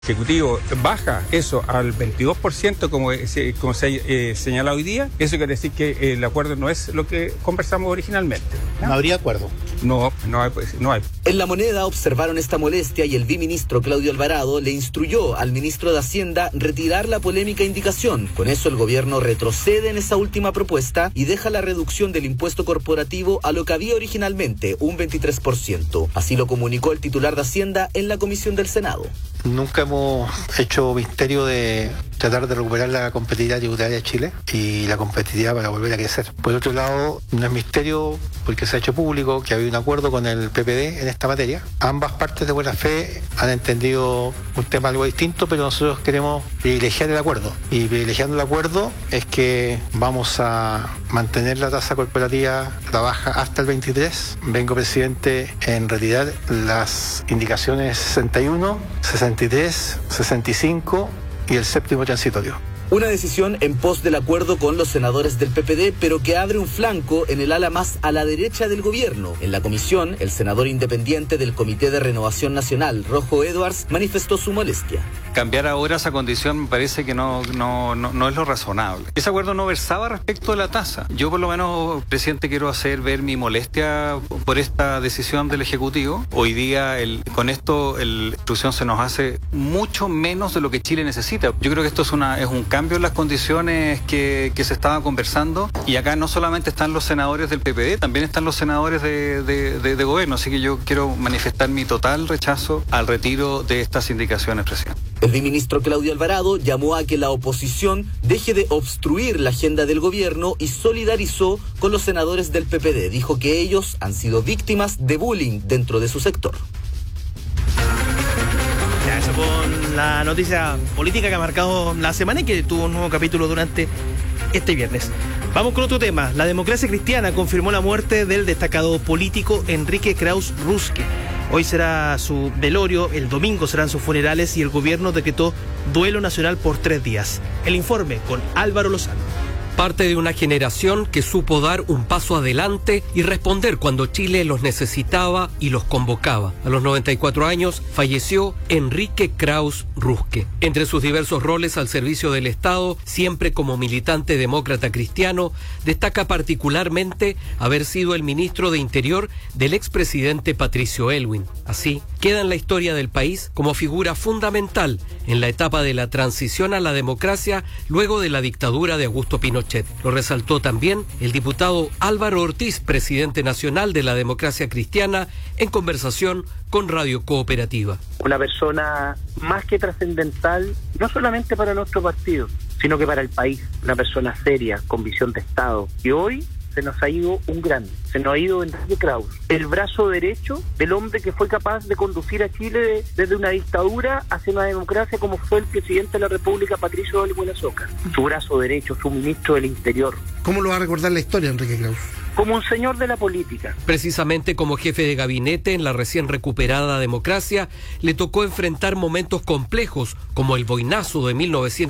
Ejecutivo baja eso al 22% como se señala hoy día, eso quiere decir que el acuerdo no es lo que conversamos originalmente. ¿No habría acuerdo? No hay. En La Moneda observaron esta molestia y el viceministro Claudio Alvarado le instruyó al ministro de Hacienda retirar la polémica indicación. Con eso el gobierno retrocede en esa última propuesta y deja la reducción del impuesto corporativo a lo que había originalmente, un 23%. Así lo comunicó el titular de Hacienda en la comisión del Senado. Nunca hemos hecho misterio de tratar de recuperar la competitividad tributaria de Chile y la competitividad para volver a crecer. Por otro lado, no es misterio porque se ha hecho público que había un acuerdo con el PPD en esta materia. Ambas partes de buena fe han entendido un tema algo distinto, pero nosotros queremos privilegiar el acuerdo. Y privilegiando el acuerdo es que vamos a mantener la tasa corporativa la baja hasta el 23. Vengo, presidente, en retirar las indicaciones 61, 63, 65 y el séptimo transitorio. Una decisión en pos del acuerdo con los senadores del PPD, pero que abre un flanco en el ala más a la derecha del gobierno. En la comisión, el senador independiente del Comité de Renovación Nacional, Rojo Edwards, manifestó su molestia. Cambiar ahora esa condición me parece que no es lo razonable. Ese acuerdo no versaba respecto de la tasa. Yo por lo menos, presidente, quiero hacer ver mi molestia por esta decisión del Ejecutivo. Hoy día con esto la instrucción se nos hace mucho menos de lo que Chile necesita. Yo creo que esto es un cambio en las condiciones que se estaban conversando, y acá no solamente están los senadores del PPD, también están los senadores de gobierno, así que yo quiero manifestar mi total rechazo al retiro de estas indicaciones, presidente. El viceministro Claudio Alvarado llamó a que la oposición deje de obstruir la agenda del gobierno y solidarizó con los senadores del PPD. Dijo que ellos han sido víctimas de bullying dentro de su sector. Eso con la noticia política que ha marcado la semana y que tuvo un nuevo capítulo durante este viernes. Vamos con otro tema. La Democracia Cristiana confirmó la muerte del destacado político Enrique Krauss Rüschke. Hoy será su velorio, el domingo serán sus funerales y el gobierno decretó duelo nacional por 3 días. El informe con Álvaro Lozano. Parte de una generación que supo dar un paso adelante y responder cuando Chile los necesitaba y los convocaba. A los 94 años falleció Enrique Krauss Rüschke. Entre sus diversos roles al servicio del Estado, siempre como militante demócrata cristiano, destaca particularmente haber sido el ministro de Interior del expresidente Patricio Aylwin. Así, queda en la historia del país como figura fundamental en la etapa de la transición a la democracia luego de la dictadura de Augusto Pinochet. Lo resaltó también el diputado Álvaro Ortiz, presidente nacional de la Democracia Cristiana, en conversación con Radio Cooperativa. Una persona más que trascendental, no solamente para nuestro partido, sino que para el país. Una persona seria, con visión de Estado. Y hoy se nos ha ido un grande, se nos ha ido Enrique Krauss, el brazo derecho del hombre que fue capaz de conducir a Chile desde una dictadura hacia una democracia, como fue el presidente de la República, Patricio Aylwin. Su brazo derecho, su ministro del Interior. ¿Cómo lo va a recordar la historia, Enrique Krauss? Como un señor de la política. Precisamente como jefe de gabinete en la recién recuperada democracia, le tocó enfrentar momentos complejos como el boinazo de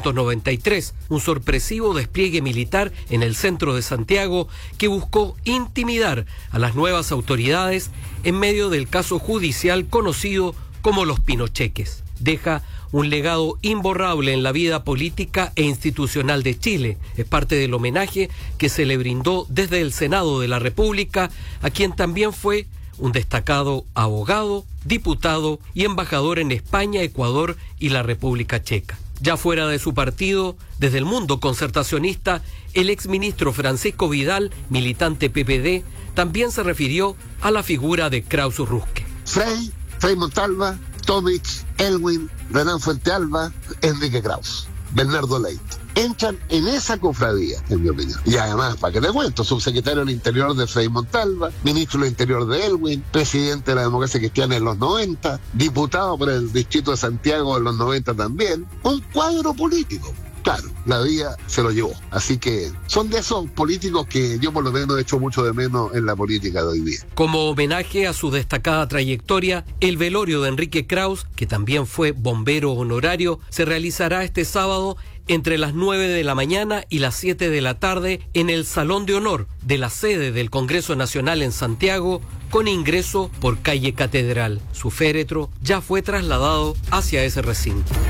1993, un sorpresivo despliegue militar en el centro de Santiago que buscó intimidar a las nuevas autoridades en medio del caso judicial conocido como los Pinocheques. Deja un legado imborrable en la vida política e institucional de Chile. Es parte del homenaje que se le brindó desde el Senado de la República, a quien también fue un destacado abogado, diputado y embajador en España, Ecuador y la República Checa. Ya fuera de su partido, desde el mundo concertacionista, el exministro Francisco Vidal, militante PPD, también se refirió a la figura de Krauss Rüschke. Frei Montalva, Tomic, Aylwin, Renan Fuentealba, Enrique Krauss, Bernardo Leite. Entran en esa cofradía, en mi opinión. Y además, ¿para qué te cuento? Subsecretario del Interior de Frei Montalva, ministro del Interior de Aylwin, presidente de la Democracia Cristiana en los 90, diputado por el Distrito de Santiago en los 90 también. Un cuadro político. Claro, la vida se lo llevó. Así que son de esos políticos que yo por lo menos he hecho mucho de menos en la política de hoy día. Como homenaje a su destacada trayectoria, el velorio de Enrique Krauss, que también fue bombero honorario, se realizará este sábado entre las 9 de la mañana y las 7 de la tarde en el Salón de Honor de la sede del Congreso Nacional en Santiago, con ingreso por calle Catedral. Su féretro ya fue trasladado hacia ese recinto.